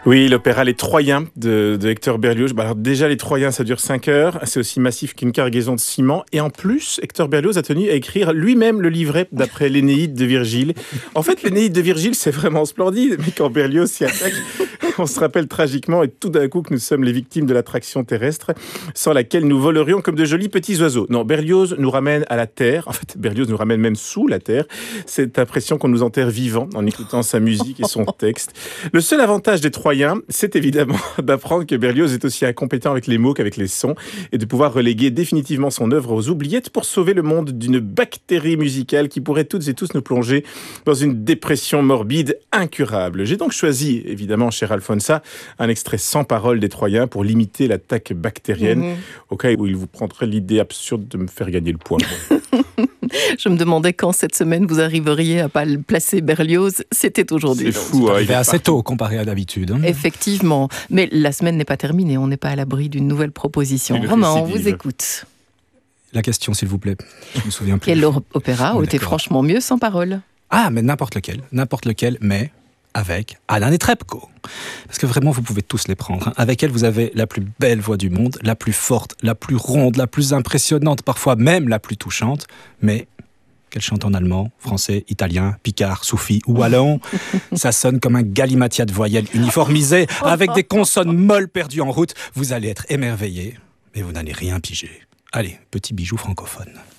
Oui, l'opéra Les Troyens de Hector Berlioz. Alors déjà, Les Troyens, ça dure 5 heures. C'est aussi massif qu'une cargaison de ciment. Et en plus, Hector Berlioz a tenu à écrire lui-même le livret d'après l'Énéide de Virgile. En fait, l'Énéide de Virgile, c'est vraiment splendide. Mais quand Berlioz s'y attaque, on se rappelle tragiquement et tout d'un coup que nous sommes les victimes de l'attraction terrestre sans laquelle nous volerions comme de jolis petits oiseaux. Non, Berlioz nous ramène à la terre. En fait, Berlioz nous ramène même sous la terre. Cette impression qu'on nous enterre vivants en écoutant sa musique et son texte. Le seul avantage des Troyens, c'est évidemment d'apprendre que Berlioz est aussi incompétent avec les mots qu'avec les sons et de pouvoir reléguer définitivement son œuvre aux oubliettes pour sauver le monde d'une bactérie musicale qui pourrait toutes et tous nous plonger dans une dépression morbide incurable. J'ai donc choisi, évidemment, cher Alfonsa, un extrait sans parole des Troyens pour limiter l'attaque bactérienne, au cas où il vous prendrait l'idée absurde de me faire gagner le point. Je me demandais quand cette semaine vous arriveriez à pas placer Berlioz. C'était aujourd'hui. C'est fou. Il est assez tôt comparé à d'habitude. Effectivement. Mais la semaine n'est pas terminée. On n'est pas à l'abri d'une nouvelle proposition. Romain, on vous écoute. La question, s'il vous plaît. Je me souviens plus. Quel opéra aurait été franchement mieux sans parole? Ah, mais n'importe lequel, mais avec Anna Netrebko. Parce que vraiment, vous pouvez tous les prendre. Avec elle, vous avez la plus belle voix du monde, la plus forte, la plus ronde, la plus impressionnante, parfois même la plus touchante, mais qu'elle chante en allemand, français, italien, picard, soufi ou wallon. Ça sonne comme un galimatia de voyelles uniformisées, avec des consonnes molles perdues en route. Vous allez être émerveillés, mais vous n'allez rien piger. Allez, petit bijou francophone.